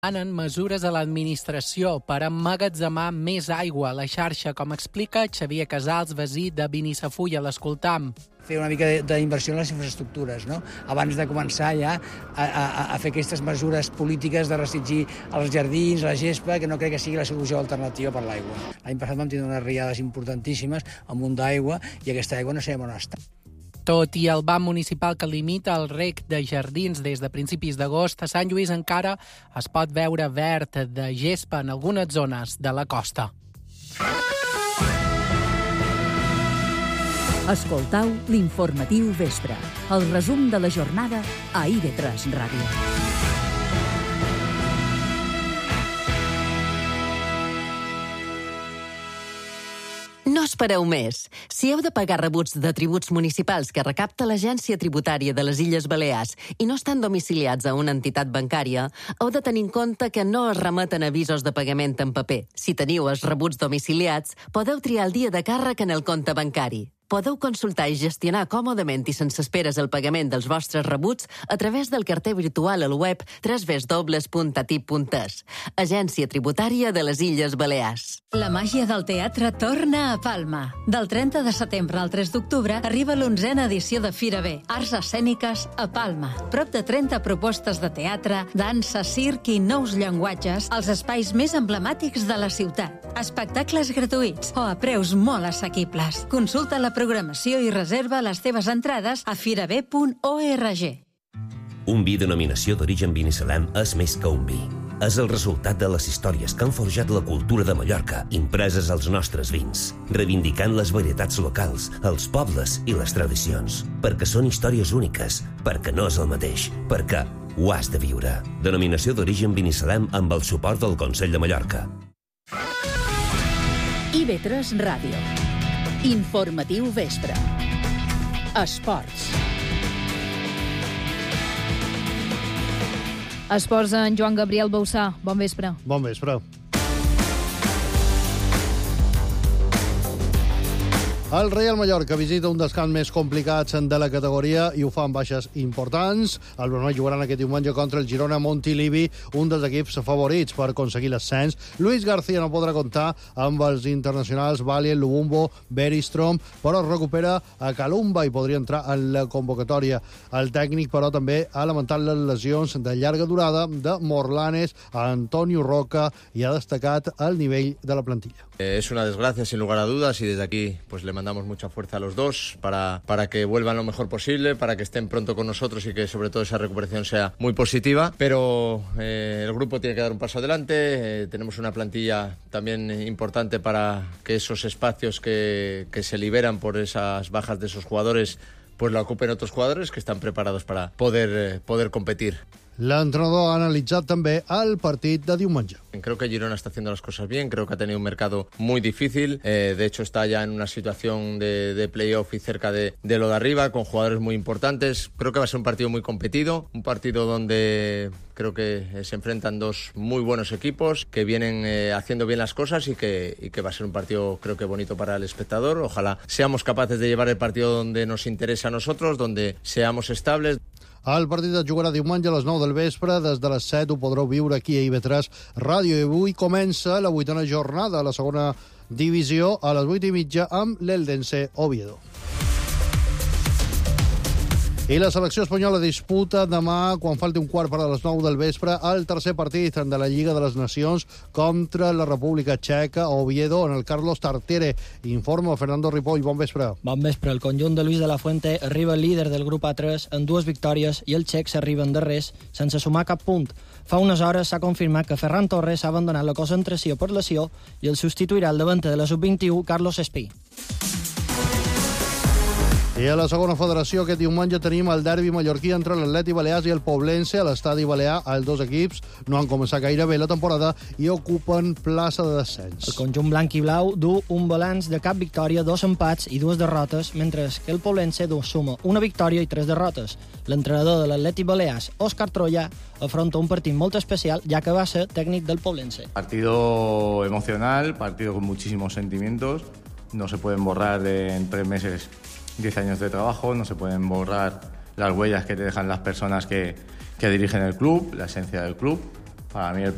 demanen mesures a l'administració per emmagatzemar més aigua a la xarxa, com explica Xavier Casals, veí de Binissafulla. L'escoltam. Fer una mica d'inversió en les infraestructures, no? Abans de començar ja a fer aquestes mesures polítiques de restringir els jardins, la gespa, que no crec que sigui la solució alternativa per l'aigua. L'any passat vam tenir unes riades importantíssimes, un munt d'aigua, i aquesta aigua no sabem on està. Tot i el BAM municipal que limita el reg de jardins des de principis d'agost, a Sant Lluís encara es pot veure verd de gespa en algunes zones de la costa. Escoltau l'informatiu vespre, el resum de la jornada a IB3 Ràdio. No espereu més. Si heu de pagar rebuts de tributs municipals que recapta l'Agència Tributària de les Illes Balears i no estan domiciliats a una entitat bancària, heu de tenir en compte que no es remeten avisos de pagament en paper. Si teniu els rebuts domiciliats, podeu triar el dia de càrrec en el compte bancari. Podeu consultar i gestionar còmodament i sense esperes el pagament dels vostres rebuts a través del carter virtual al web www.atip.es. Agència Tributària de les Illes Balears. La màgia del teatre torna a Palma. Del 30 de setembre al 3 d'octubre arriba l'11a edició de Fira B, Arts Escèniques a Palma. Prop de 30 propostes de teatre, dansa, circ i nous llenguatges als espais més emblemàtics de la ciutat. Espectacles gratuïts o a preus molt assequibles. Consulta la programació i reserva les teves entrades a firab.org. Un vi denominació d'origen Binissalem és més que un vi. És el resultat de les històries que han forjat la cultura de Mallorca, impreses als nostres vins, reivindicant les varietats locals, els pobles i les tradicions. Perquè són històries úniques, perquè no és el mateix, perquè ho has de viure. Denominació d'origen Binissalem amb el suport del Consell de Mallorca. IB3 Ràdio. Informatiu vespre. Esports. Esports en Joan Gabriel Bausà. Bon vespre. Bon vespre. El Real Mallorca visita un dels camps més complicats de la categoria i ho fa amb baixes importants. El vermell jugaran aquest diumenge contra el Girona Montilivi, un dels equips favorits per aconseguir l'ascens. Luis García no podrà comptar amb els internacionals Valien, Lubumbo, Bergstrom, però es recupera a Calumba i podria entrar en la convocatòria. El tècnic, però, també ha lamentat les lesions de llarga durada de Morlanes, Antonio Roca i ha destacat el nivell de la plantilla. Es una desgracia, sin lugar a dudas, y desde aquí pues le mandamos mucha fuerza a los dos para que vuelvan lo mejor posible, para que estén pronto con nosotros y que sobre todo esa recuperación sea muy positiva. Pero el grupo tiene que dar un paso adelante. Tenemos una plantilla también importante para que esos espacios que se liberan por esas bajas de esos jugadores pues la ocupen otros jugadores que están preparados para poder competir. L'entrenador ha analitzat també el partit de diumenge. Creo que Girona está haciendo las cosas bien, creo que ha tenido un mercado muy difícil, de hecho está ya en una situación de playoff y cerca de lo de arriba, con jugadores muy importantes. Creo que va a ser un partido muy competido, un partido donde creo que se enfrentan dos muy buenos equipos que vienen haciendo bien las cosas y que va a ser un partido creo que bonito para el espectador. Ojalá seamos capaces de llevar el partido donde nos interesa a nosotros, donde seamos estables. El partit es jugarà diumenge a les 9 del vespre. Des de les 7 ho podreu viure aquí a IB3 Ràdio. I avui comença la 8a jornada a la segona divisió a les 8:30 amb l'Eldense Oviedo. I la selecció espanyola disputa demà, quan falti un quart per a les 9 del vespre, el tercer partit de la Lliga de les Nacions contra la República Txeca a Oviedo, en el Carlos Tartiere. Informa Fernando Ripoll. Bon vespre. Bon vespre. El conjunt de Luis de la Fuente arriba líder del grup A3 en 2 victòries i els txecs arriben darrers sense sumar cap punt. Fa unes hores s'ha confirmat que Ferran Torres ha abandonat la concentració per lesió i el substituirà el davanter de la sub-21, Carlos Espí. I a la segona federació aquest diumenge tenim el derbi mallorquí entre l'Atleti Balears i el Poblense a l'estadi balear. Els dos equips no han començat gaire bé la temporada i ocupen plaça de descens. El conjunt blanc i blau du un balanç de cap victòria, 2 empats i 2 derrotes, mentre que el Poblense suma una victòria i 3 derrotes. L'entrenador de l'Atleti Balears, Òscar Troya, afronta un partit molt especial, ja que va ser tècnic del Poblense. Partido emocional, partido con muchísimos sentimientos. No se pueden borrar en 3 meses 10 años de trabajo, no se pueden borrar las huellas que te dejan las personas que dirigen el club, la esencia del club. Para mí el